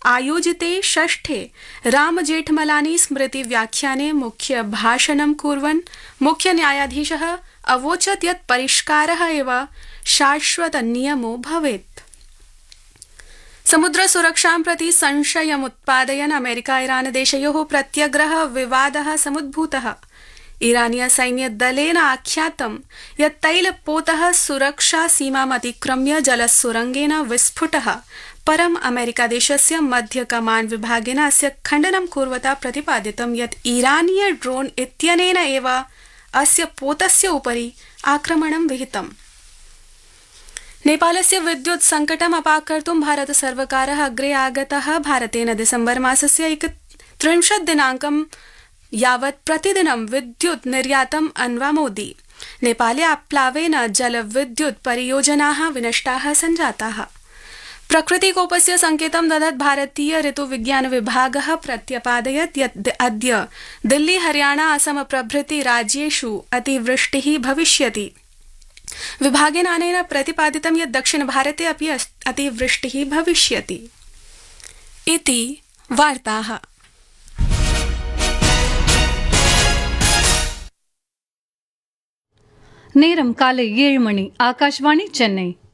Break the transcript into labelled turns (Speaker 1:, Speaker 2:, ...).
Speaker 1: आयोजिते षष्ठे रामजेठमलानी स्मृति व्याख्याने मुख्य भाषणं कुर्वन् मुख्य न्यायाधीशः अवोचत् यत् परिष्कारः एव शाश्वत नियमो भवेत्। समुद्र सुरक्षां प्रति संशयमुत्पादयन् अमेरिका ईरान देशयोः प्रत्यग्रह विवादः समुद्भूतः। ईरानीय सैन्यदलेन आख्यातं यत् तैलपोतः सुरक्षा सीमाम् अतिक्रम्य जलसुरङ्गेन विस्फुटः। परम् अमेरिकादेशस्य मध्य कमाण्ड विभागेन अस्य खण्डनं कुर्वता प्रतिपादितं यत् ईरानीय ड्रोन इत्यनेन एव अस्य पोतस्य उपरि आक्रमणं विहितम्। नेपालस्य विद्युत् संकटम् अपाकर्तुं भारत सर्वकारः अग्रे आगतः। भारतेन दिसम्बर मासस्य 31 दिनाङ्कं यावत् प्रतिदिनं विद्युत् निर्यातम् अन्वामोदि। नेपाले आप्लावेन जलविद्युत् परियोजनाः विनष्टाः सञ्जाताः। प्रकृतिकोपस्य संकेतं ददत् भारतीय ऋतुविज्ञान विभागः प्रत्यपादयत् यत् अद्य दिल्ली हरियाणा असम प्रभृति राज्येषु अतिवृष्टिः भविष्यति। विभागेन अनेन प्रतिपादितं यत् दक्षिण भारते अपि अतिवृष्टिः भविष्यति। इति वार्ताः।
Speaker 2: நேரம் காலை 7 மணி. ஆகாஷ்வாணி சென்னை.